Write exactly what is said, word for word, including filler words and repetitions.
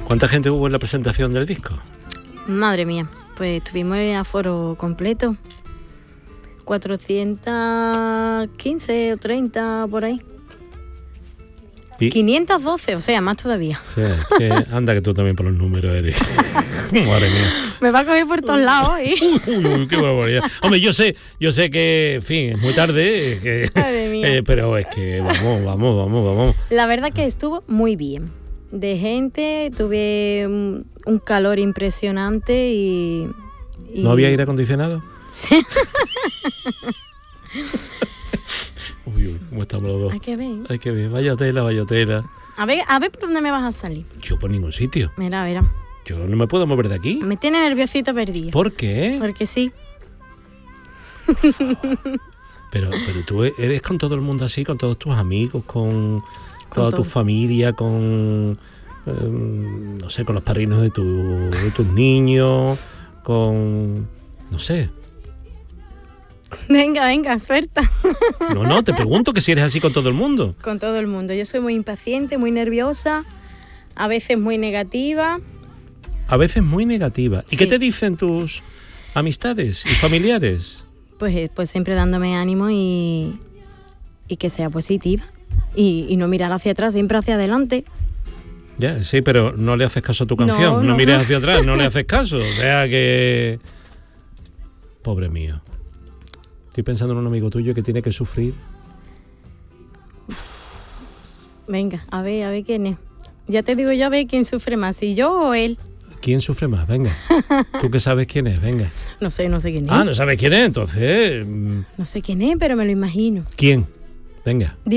¿Cuánta gente hubo en la presentación del disco? Madre mía, pues tuvimos el aforo completo. cuatrocientos quince o treinta por ahí. ¿Y? quinientos doce, o sea, más todavía. Sí, que anda que tú también por los números eres. Madre mía. Me va a coger por todos lados hoy. Uy, uy, qué barbaridad. Hombre, yo sé, yo sé que, en fin, es muy tarde, que, Madre mía. eh, pero es que vamos, vamos, vamos, vamos. La verdad que estuvo muy bien. De gente, tuve un, un calor impresionante y, y... ¿No había aire acondicionado? Sí. Uy, uy, ¿cómo estamos los dos? Hay que ver. Hay que ver, vaya tela, vaya tela. A ver, a ver por dónde me vas a salir. Yo por ningún sitio. Mira, mira. Yo no me puedo mover de aquí. Me tiene nerviosita perdida. ¿Por qué? Porque sí. Pero, pero tú eres con todo el mundo así, con todos tus amigos, con, con toda todo. tu familia, con, eh, no sé, con los padrinos de, tu, de tus niños, con, no sé. Venga, venga, suelta. No, no, te pregunto que si eres así con todo el mundo. Con todo el mundo. Yo soy muy impaciente, muy nerviosa, a veces muy negativa. A veces muy negativa. ¿Y Sí. qué te dicen tus amistades y familiares? Pues, eh, pues siempre dándome ánimo y, y que sea positiva. Y, y no mirar hacia atrás, siempre hacia adelante. Ya, sí, pero no le haces caso a tu canción. No, No, no, mires no. hacia atrás, no le haces caso. O sea que... Pobre mío. Estoy pensando en un amigo tuyo que tiene que sufrir. Venga, a ver, a ver quién es. Ya te digo yo a ver quién sufre más, si yo o él. ¿Quién sufre más? Venga. Tú que sabes quién es, venga. No sé, no sé quién es. Ah, ¿no sabes quién es? Entonces, mm, No sé quién es, pero me lo imagino. ¿quién? Venga.